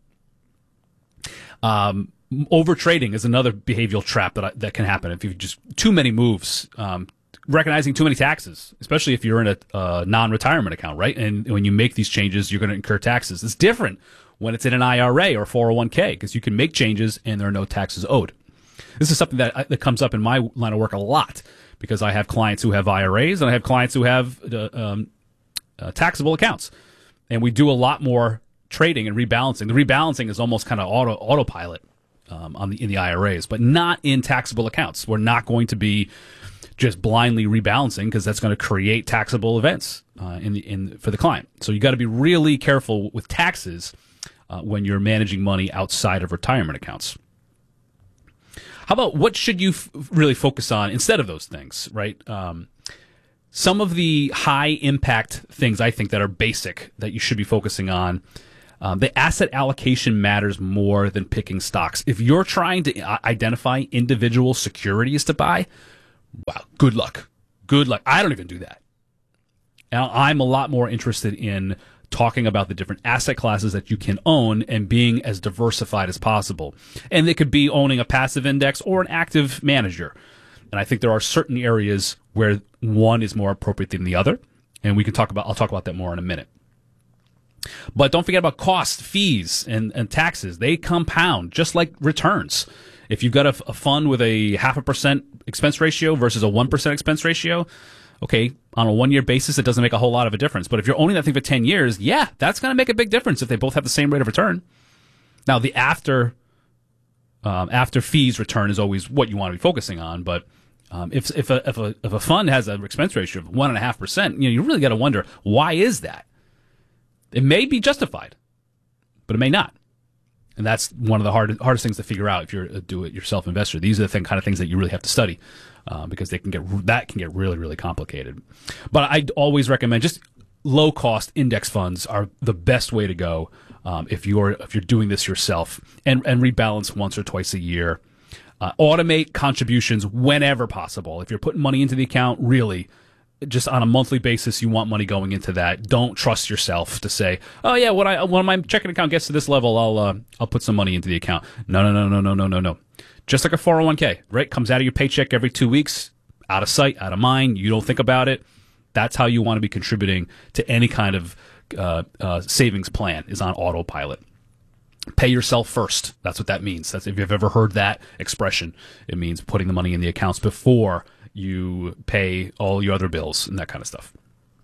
Overtrading is another behavioral trap that can happen if you just too many moves, recognizing too many taxes, especially if you're in a non-retirement account, right? And when you make these changes, you're going to incur taxes. It's different when it's in an IRA or 401k because you can make changes and there are no taxes owed. This is something that comes up in my line of work a lot because I have clients who have IRAs and I have clients who have taxable accounts. And we do a lot more trading and rebalancing. The rebalancing is almost kind of autopilot in the IRAs, but not in taxable accounts. We're not going to be just blindly rebalancing, because that's going to create taxable events for the client. So you got to be really careful with taxes when you're managing money outside of retirement accounts. How about what should you really focus on instead of those things, right? Some of the high impact things I think that are basic that you should be focusing on. The asset allocation matters more than picking stocks. If you're trying to identify individual securities to buy, wow, good luck. Good luck. I don't even do that. Now, I'm a lot more interested in talking about the different asset classes that you can own and being as diversified as possible. And it could be owning a passive index or an active manager. And I think there are certain areas where one is more appropriate than the other. And I'll talk about that more in a minute. But don't forget about costs, fees, and taxes. They compound just like returns. If you've got a fund with a 0.5% expense ratio versus a 1% expense ratio, okay, on a 1-year basis, it doesn't make a whole lot of a difference. But if you're owning that thing for 10 years, yeah, that's going to make a big difference if they both have the same rate of return. Now, the after fees return is always what you want to be focusing on. But if a fund has an expense ratio of 1.5%, you really got to wonder, why is that? It may be justified, but it may not. And that's one of the hardest things to figure out if you're a do-it-yourself investor. These are the kind of things that you really have to study because they can get really, really complicated. But I always recommend just low-cost index funds are the best way to go if you're doing this yourself, and rebalance once or twice a year. Automate contributions whenever possible. If you're putting money into the account, really, just on a monthly basis, you want money going into that. Don't trust yourself to say, "Oh yeah, when my checking account gets to this level, I'll put some money into the account." No. Just like a 401k, right? Comes out of your paycheck every 2 weeks, out of sight, out of mind. You don't think about it. That's how you want to be contributing to any kind of savings plan, is on autopilot. Pay yourself first. That's what that means. That's, if you've ever heard that expression, it means putting the money in the accounts before you pay all your other bills and that kind of stuff.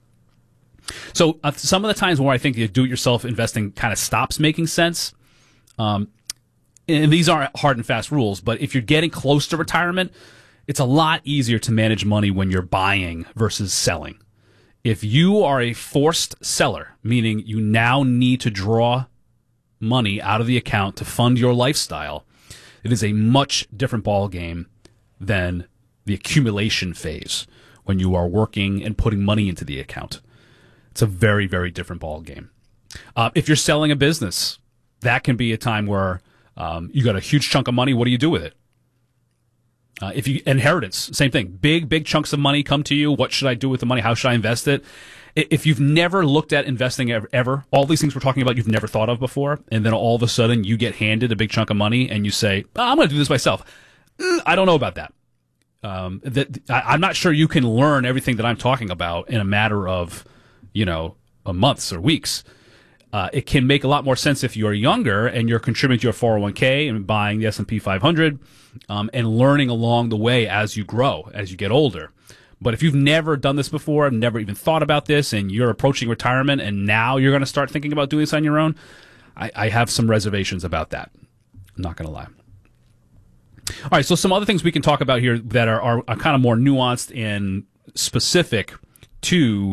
So some of the times where I think the do-it-yourself investing kind of stops making sense, and these aren't hard and fast rules, but if you're getting close to retirement, it's a lot easier to manage money when you're buying versus selling. If you are a forced seller, meaning you now need to draw money out of the account to fund your lifestyle, it is a much different ball game than the accumulation phase when you are working and putting money into the account. It's a very, very different ball game. If you're selling a business, that can be a time where you got a huge chunk of money. What do you do with it? If you inheritance, same thing. Big chunks of money come to you. What should I do with the money? How should I invest it? If you've never looked at investing ever, all these things we're talking about you've never thought of before, and then all of a sudden you get handed a big chunk of money and you say, I'm going to do this myself. I don't know about that. I'm not sure you can learn everything that I'm talking about in a matter of, months or weeks. It can make a lot more sense if you're younger and you're contributing to your 401k and buying the S&P 500 and learning along the way as you grow, as you get older. But if you've never done this before, never even thought about this, and you're approaching retirement and now you're going to start thinking about doing this on your own, I have some reservations about that. I'm not going to lie. All right, so some other things we can talk about here that are kind of more nuanced and specific to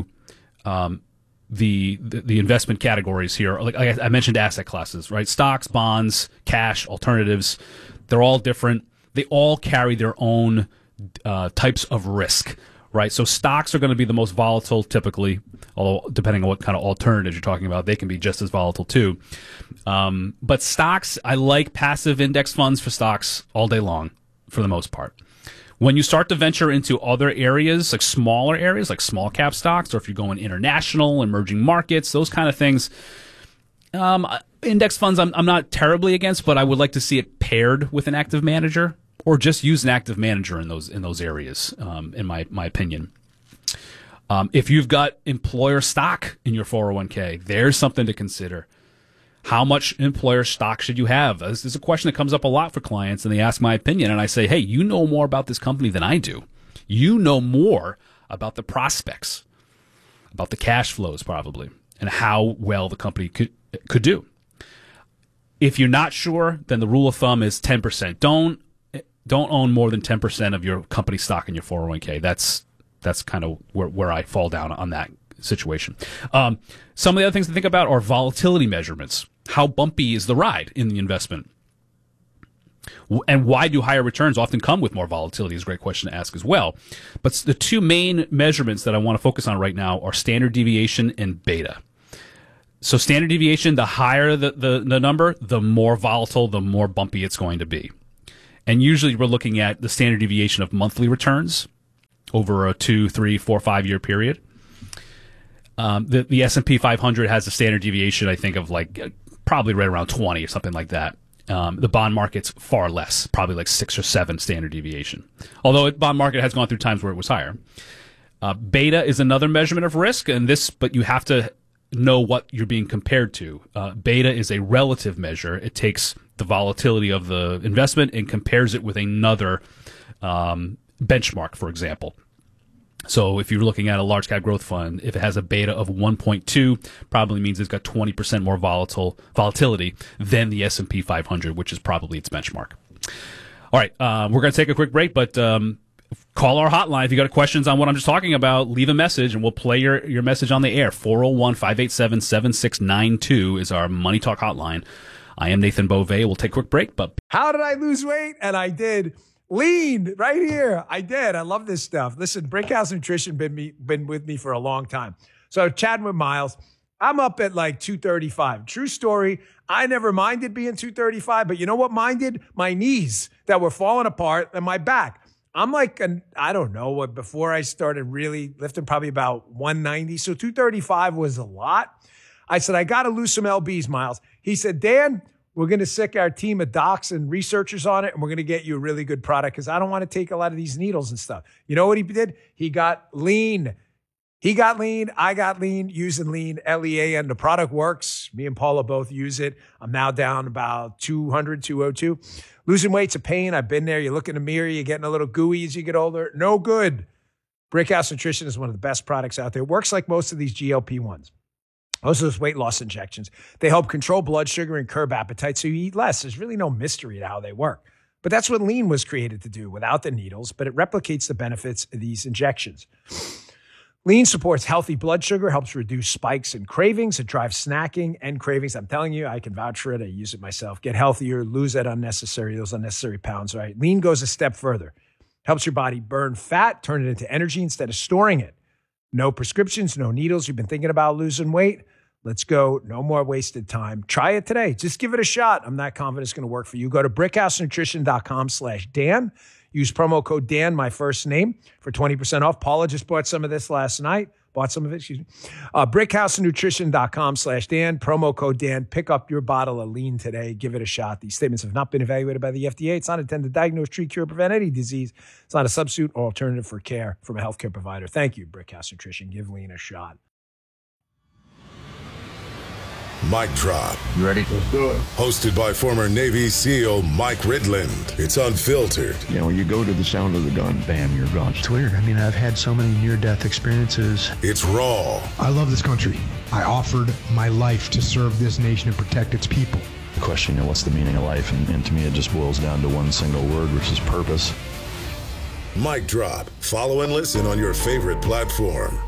the investment categories here. Like I mentioned, asset classes, right? Stocks, bonds, cash, alternatives. They're all different. They all carry their own types of risk, right? So stocks are going to be the most volatile typically, although depending on what kind of alternatives you're talking about, they can be just as volatile too. But stocks, I like passive index funds for stocks all day long for the most part. When you start to venture into other areas, like smaller areas, like small cap stocks, or if you're going international, emerging markets, those kind of things, index funds I'm not terribly against, but I would like to see it paired with an active manager, or just use an active manager in those areas, in my opinion. If you've got employer stock in your 401k, there's something to consider. How much employer stock should you have? This is a question that comes up a lot for clients, and they ask my opinion, and I say, hey, you know more about this company than I do. You know more about the prospects, about the cash flows probably, and how well the company could do. If you're not sure, then the rule of thumb is 10%. don't own more than 10% of your company stock in your 401k. That's kind of where I fall down on that situation. Some of the other things to think about are volatility measurements. How bumpy is the ride in the investment? And why do higher returns often come with more volatility is a great question to ask as well. But the two main measurements that I want to focus on right now are standard deviation and beta. So standard deviation, the higher the number, the more volatile, the more bumpy it's going to be. And usually we're looking at the standard deviation of monthly returns over a 2, 3, 4, 5 year period. The S&P 500 has a standard deviation, I think, of probably right around 20 or something like that. The bond market's far less, probably like 6 or 7 standard deviation. Although the bond market has gone through times where it was higher. Beta is another measurement of risk, but you have to know what you're being compared to. Beta is a relative measure. It takes the volatility of the investment and compares it with another benchmark, for example. So if you're looking at a large cap growth fund, if it has a beta of 1.2, probably means it's got 20% more volatility than the S&P 500, which is probably its benchmark. All right, we're going to take a quick break, but call our hotline if you got questions on what I'm just talking about. Leave a message, and we'll play your message on the air. 401-587-7692 is our Money Talk hotline. I am Nathan Beauvais. We'll take a quick break. But how did I lose weight? And I did. Lean right here. I did. I love this stuff. Listen, Brickhouse Nutrition been with me for a long time. So chatting with Miles, I'm up at 235. True story. I never minded being 235, but you know what minded? My knees that were falling apart and my back. I'm I don't know, before I started really lifting, probably about 190. So 235 was a lot. I said, I got to lose some lbs, Miles. He said, Dan, we're going to sick our team of docs and researchers on it, and we're going to get you a really good product because I don't want to take a lot of these needles and stuff. You know what he did? He got lean. He got lean. I got lean using lean, LEA, and the product works. Me and Paula both use it. I'm now down about 200, 202. Losing weight's a pain. I've been there. You look in the mirror, you're getting a little gooey as you get older. No good. Brickhouse Nutrition is one of the best products out there. It works like most of these GLP-1s. Most of those weight loss injections, they help control blood sugar and curb appetite so you eat less. There's really no mystery to how they work. But that's what lean was created to do without the needles, but it replicates the benefits of these injections. Lean supports healthy blood sugar, helps reduce spikes and cravings. It drives snacking and cravings. I'm telling you, I can vouch for it. I use it myself. Get healthier, lose those unnecessary pounds, right? Lean goes a step further. Helps your body burn fat, turn it into energy instead of storing it. No prescriptions, no needles. You've been thinking about losing weight? Let's go. No more wasted time. Try it today. Just give it a shot. I'm not confident it's going to work for you. Go to brickhousenutrition.com/Dan. Use promo code Dan, my first name, for 20% off. Paula just bought some of this last night. Brickhousenutrition.com/Dan. Promo code Dan. Pick up your bottle of lean today. Give it a shot. These statements have not been evaluated by the FDA. It's not intended to diagnose, treat, cure, prevent any disease. It's not a substitute or alternative for care from a healthcare provider. Thank you, Brickhouse Nutrition. Give lean a shot. Mic Drop. You ready? Let's do it. Hosted by former Navy SEAL Mike Ridland. It's unfiltered. You know, when you go to the sound of the gun, bam, you're gone. It's weird. I mean, I've had so many near-death experiences. It's raw. I love this country. I offered my life to serve this nation and protect its people. The question, what's the meaning of life? And to me, it just boils down to one single word, which is purpose. Mic Drop. Follow and listen on your favorite platform.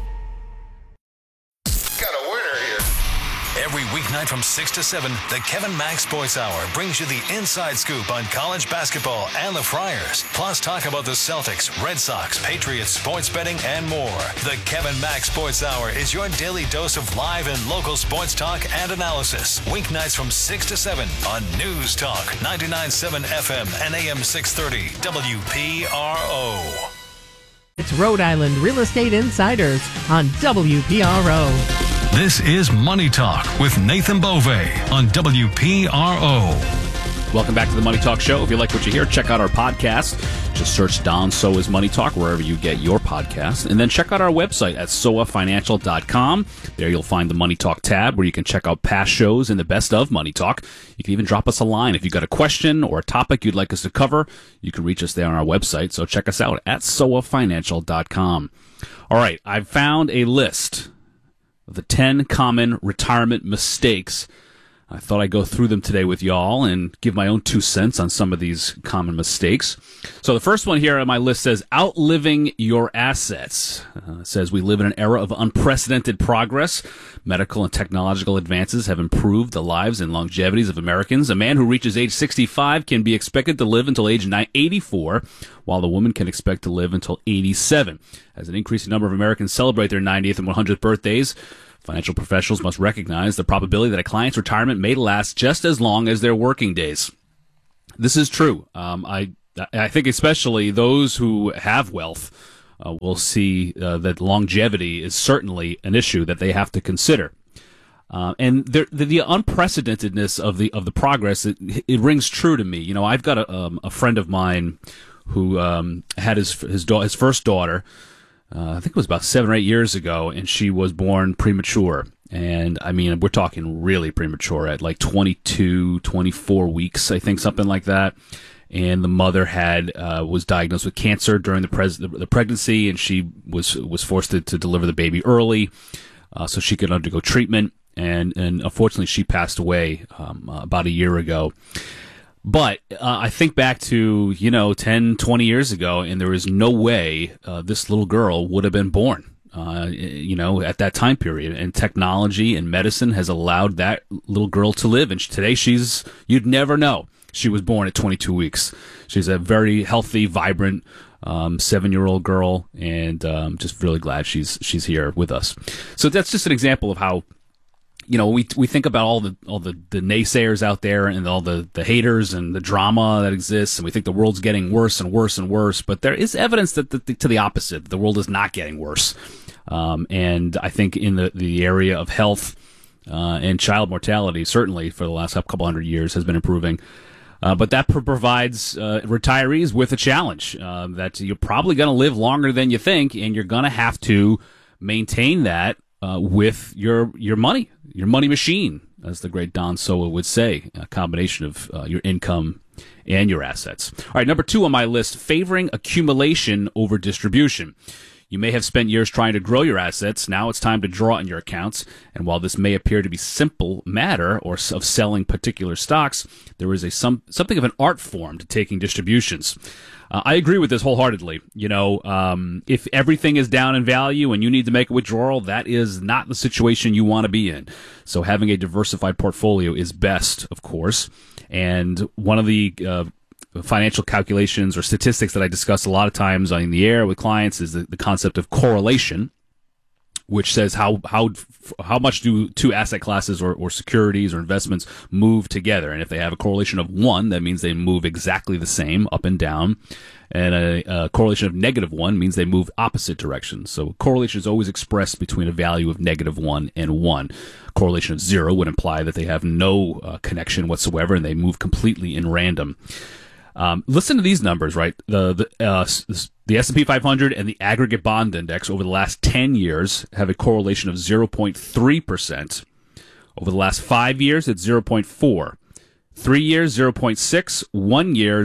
Every weeknight from 6 to 7, the Kevin Mack Sports Hour brings you the inside scoop on college basketball and the Friars. Plus, talk about the Celtics, Red Sox, Patriots, sports betting, and more. The Kevin Mack Sports Hour is your daily dose of live and local sports talk and analysis. Weeknights from 6 to 7 on News Talk, 99.7 FM and AM 630 WPRO. It's Rhode Island Real Estate Insiders on WPRO. This is Money Talk with Nathan Beauvais on WPRO. Welcome back to the Money Talk Show. If you like what you hear, check out our podcast. Just search Don Soa's Money Talk wherever you get your podcast. And then check out our website at soafinancial.com. There you'll find the Money Talk tab where you can check out past shows and the best of Money Talk. You can even drop us a line. If you've got a question or a topic you'd like us to cover, you can reach us there on our website. So check us out at soafinancial.com. All right, I've found a list of the 10 common retirement mistakes I thought I'd go through them today with y'all and give my own 2 cents on some of these common mistakes. So the first one here on my list says outliving your assets. It says we live in an era of unprecedented progress. Medical and technological advances have improved the lives and longevities of Americans. A man who reaches age 65 can be expected to live until age 84, while the woman can expect to live until 87. As an increasing number of Americans celebrate their 90th and 100th birthdays, financial professionals must recognize the probability that a client's retirement may last just as long as their working days. This is true. I think especially those who have wealth will see that longevity is certainly an issue that they have to consider. And the unprecedentedness of the progress, it rings true to me. You know, I've got a friend of mine who had his first daughter. I think it was about 7 or 8 years ago, and she was born premature. And, I mean, we're talking really premature at like 22, 24 weeks, I think, something like that. And the mother was diagnosed with cancer during the pregnancy, and she was forced to deliver the baby early so she could undergo treatment. And unfortunately, she passed away about a year ago. But I think back to, 10, 20 years ago, and there is no way this little girl would have been born, at that time period. And technology and medicine has allowed that little girl to live. And today you'd never know she was born at 22 weeks. She's a very healthy, vibrant 7-year-old girl, and just really glad she's here with us. So that's just an example of how, we think about all the naysayers out there and all the haters and the drama that exists, and we think the world's getting worse and worse and worse. But there is evidence that to the opposite, the world is not getting worse. And I think in the area of health and child mortality, certainly for the last couple hundred years, has been improving. But that provides retirees with a challenge that you're probably going to live longer than you think, and you're going to have to maintain that with your money. Your money machine, as the great Don Sowa would say, a combination of your income and your assets. All right, number 2 on my list, favoring accumulation over distribution. You may have spent years trying to grow your assets. Now it's time to draw on your accounts. And while this may appear to be simple matter of selling particular stocks, there is something of an art form to taking distributions. I agree with this wholeheartedly. If everything is down in value and you need to make a withdrawal, that is not the situation you want to be in. So having a diversified portfolio is best, of course. And one of the financial calculations or statistics that I discuss a lot of times on the air with clients is the concept of correlation, which says how much do two asset classes or securities or investments move together. And if they have a correlation of 1, that means they move exactly the same up and down. And a correlation of -1 means they move opposite directions. So correlation is always expressed between a value of -1 and 1. Correlation of 0 would imply that they have no connection whatsoever and they move completely in random. Listen to these numbers, right? The S&P 500 and the aggregate bond index over the last 10 years have a correlation of 0.3%. Over the last 5 years, it's 0.4. 3 years, 0.6. 1 year,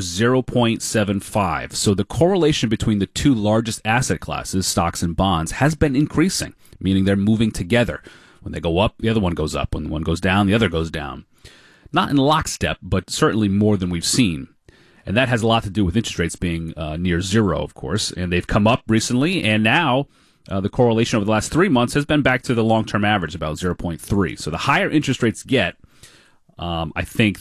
0.75. So the correlation between the two largest asset classes, stocks and bonds, has been increasing, meaning they're moving together. When they go up, the other one goes up. When one goes down, the other goes down. Not in lockstep, but certainly more than we've seen. And that has a lot to do with interest rates being near 0, of course. And they've come up recently, and now the correlation over the last 3 months has been back to the long-term average, about 0.3. So the higher interest rates get, I think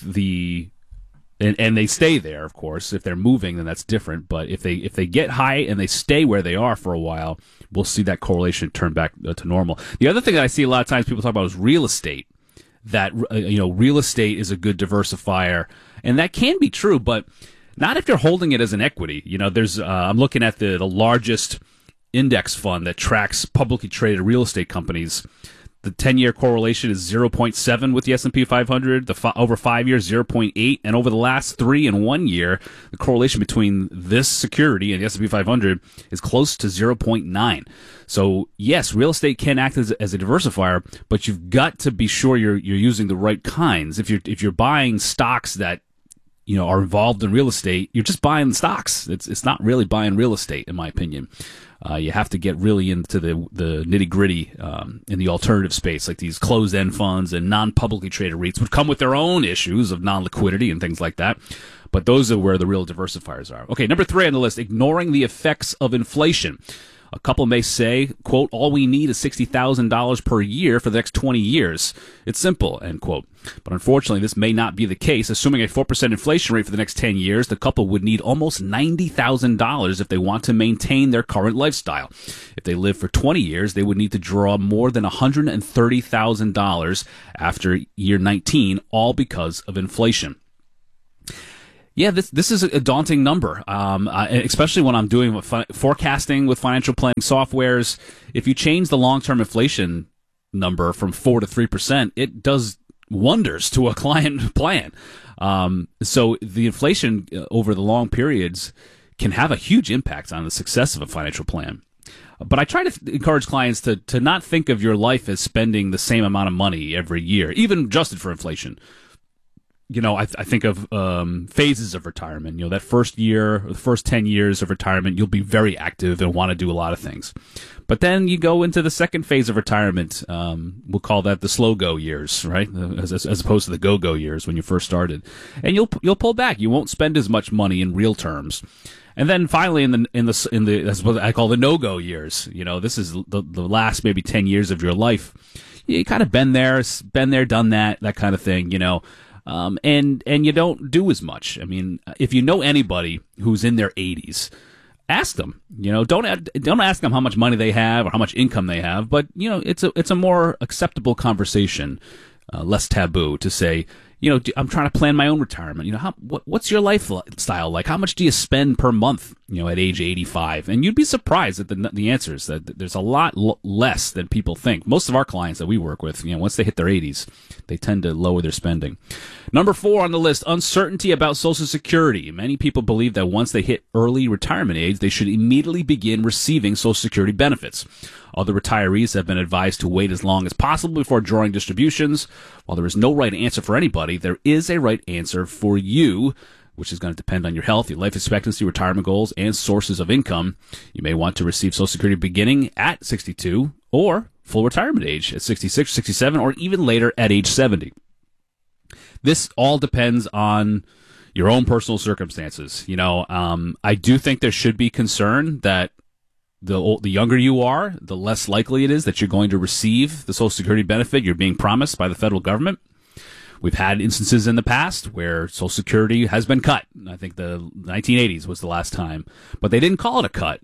and they stay there, of course. If they're moving, then that's different. But if they get high and they stay where they are for a while, we'll see that correlation turn back to normal. The other thing that I see a lot of times people talk about is real estate. That real estate is a good diversifier, and that can be true, but not if you're holding it as an equity. There's I'm looking at the largest index fund that tracks publicly traded real estate companies. The 10-year correlation is 0.7 with the S&P 500. Over 5 years, 0.8, and over the last 3 and 1 year, the correlation between this security and the S&P 500 is close to 0.9. So yes, real estate can act as a diversifier, but you've got to be sure you're using the right kinds. If you're buying stocks that are involved in real estate, you're just buying stocks. It's not really buying real estate, in my opinion. You have to get really into the nitty gritty in the alternative space, like these closed end funds and non-publicly traded REITs would come with their own issues of non-liquidity and things like that. But those are where the real diversifiers are. Okay, number 3 on the list, ignoring the effects of inflation. A couple may say, quote, all we need is $60,000 per year for the next 20 years. It's simple, end quote. But unfortunately, this may not be the case. Assuming a 4% inflation rate for the next 10 years, the couple would need almost $90,000 if they want to maintain their current lifestyle. If they live for 20 years, they would need to draw more than $130,000 after year 19, all because of inflation. Yeah, this is a daunting number, especially when I'm doing forecasting with financial planning softwares. If you change the long-term inflation number from 4 to 3%, it does wonders to a client plan. So the inflation over the long periods can have a huge impact on the success of a financial plan. But I try to encourage clients to not think of your life as spending the same amount of money every year, even adjusted for inflation. I think of phases of retirement. That first year, the first 10 years of retirement, you'll be very active and want to do a lot of things. But then you go into the second phase of retirement. We'll call that the slow go years, right? As opposed to the go years when you first started. And you'll pull back. You won't spend as much money in real terms. And then finally, in the that's what I call the no-go years. This is the last maybe 10 years of your life. You kind of been there, done that kind of thing. And you don't do as much. I mean, if you know anybody who's in their 80s, ask them. Don't ask them how much money they have or how much income they have, but it's a more acceptable conversation, less taboo to say, I'm trying to plan my own retirement. What's your lifestyle like? How much do you spend per month, at age 85? And you'd be surprised at the answers, that there's a lot less than people think. Most of our clients that we work with, once they hit their 80s, they tend to lower their spending. Number 4 on the list, uncertainty about Social Security. Many people believe that once they hit early retirement age, they should immediately begin receiving Social Security benefits. Other retirees have been advised to wait as long as possible before drawing distributions. While there is no right answer for anybody, there is a right answer for you, which is going to depend on your health, your life expectancy, retirement goals, and sources of income. You may want to receive Social Security beginning at 62 or full retirement age at 66, 67, or even later at age 70. This all depends on your own personal circumstances. I do think there should be concern that the younger you are, the less likely it is that you're going to receive the Social Security benefit you're being promised by the federal government. We've had instances in the past where Social Security has been cut. I think the 1980s was the last time, but they didn't call it a cut.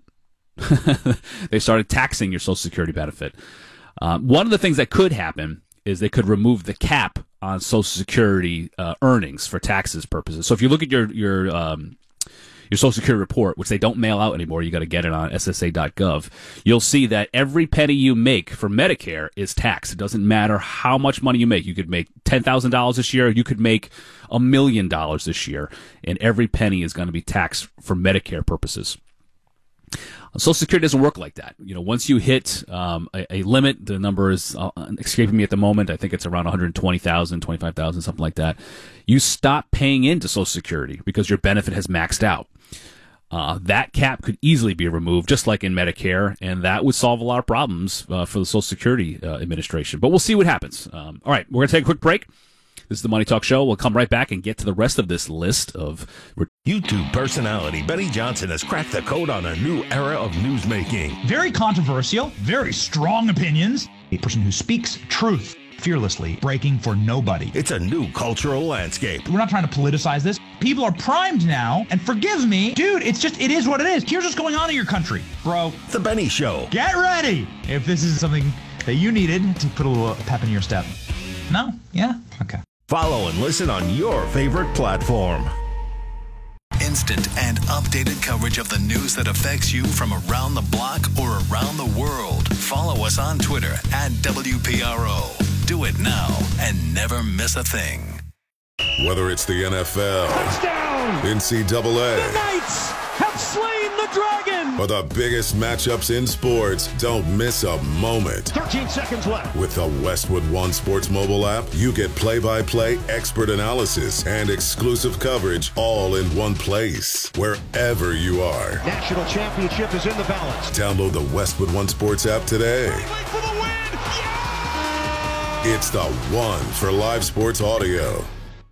They started taxing your Social Security benefit. One of the things that could happen is they could remove the cap on Social Security earnings for taxes purposes. So if you look at your Social Security report, which they don't mail out anymore, you got to get it on SSA.gov, you'll see that every penny you make for Medicare is taxed. It doesn't matter how much money you make. You could make $10,000 this year, you could make $1 million this year, and every penny is going to be taxed for Medicare purposes. Social Security doesn't work like that. Once you hit a limit, the number is escaping me at the moment. I think it's around 120,000, 25,000, something like that. You stop paying into Social Security because your benefit has maxed out. That cap could easily be removed, just like in Medicare, and that would solve a lot of problems for the Social Security Administration. But we'll see what happens. All right, we're going to take a quick break. This is the Money Talk Show. We'll come right back and get to the rest of this list of... YouTube personality Benny Johnson has cracked the code on a new era of newsmaking. Very controversial, very strong opinions. A person who speaks truth fearlessly, breaking for nobody. It's a new cultural landscape. We're not trying to politicize this. People are primed now, and forgive me, dude, it is what it is. Here's what's going on in your country, bro. The Benny Show. Get ready if this is something that you needed to put a little pep in your step. No? Yeah? Okay. Follow and listen on your favorite platform. Instant and updated coverage of the news that affects you from around the block or around the world. Follow us on Twitter at WPRO. Do it now and never miss a thing. Whether it's the NFL, touchdown, NCAA, the Knights have slain the dragon. For the biggest matchups in sports, don't miss a moment. 13 seconds left. With the Westwood One Sports mobile app, you get play-by-play expert analysis and exclusive coverage all in one place, wherever you are. National championship is in the balance. Download the Westwood One Sports app today. For the win! Yeah! It's the one for live sports audio.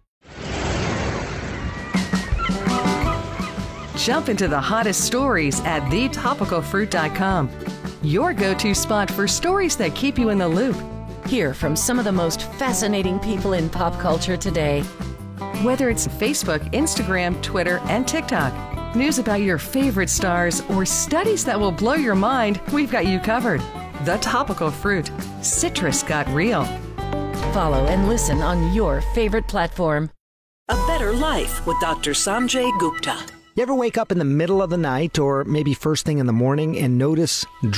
Jump into the hottest stories at thetopicalfruit.com. Your go-to spot for stories that keep you in the loop. Hear from some of the most fascinating people in pop culture today. Whether it's Facebook, Instagram, Twitter, and TikTok, news about your favorite stars, or studies that will blow your mind, we've got you covered. The Topical Fruit. Citrus got real. Follow and listen on your favorite platform. A Better Life with Dr. Sanjay Gupta. You ever wake up in the middle of the night or maybe first thing in the morning and notice